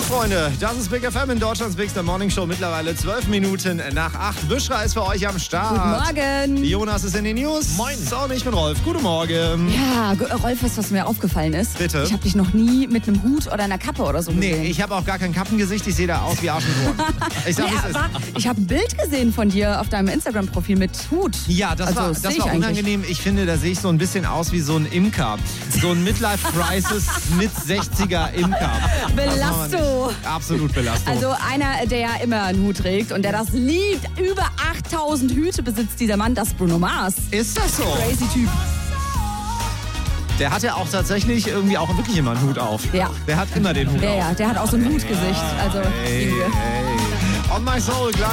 Freunde, das ist Big FM in Deutschlands Bigster Morning Show. Mittlerweile 12 Minuten nach 8. Büschra ist für euch am Start. Guten Morgen. Jonas ist in den News. Moin. So, und ich bin Rolf. Guten Morgen. Ja, Rolf, weißt du, was mir aufgefallen ist? Bitte? Ich habe dich noch nie mit einem Hut oder einer Kappe oder so gesehen. Nee, ich habe auch gar kein Kappengesicht. Ich sehe da aus wie Arsch und Horn. Ich sag, Nee, wie es ist. aber ich habe ein Bild gesehen von dir auf deinem Instagram-Profil mit Hut. Ja, das Also, war sehe ich unangenehm. Ich finde, da sehe ich so ein bisschen aus wie so ein Imker. So ein Midlife-Crisis mit 60er Imker. Belasto. Absolut Belastung. Also einer, der ja immer einen Hut trägt und der das liebt. Über 8000 Hüte besitzt dieser Mann, das ist Bruno Mars. Ist das so? Crazy Typ. Der hat ja auch tatsächlich irgendwie auch wirklich immer einen Hut auf. Ja. Der hat immer den Hut auf. Ja, der hat auch so ein Hutgesicht. Also, Hey, hey. On my soul, gleich.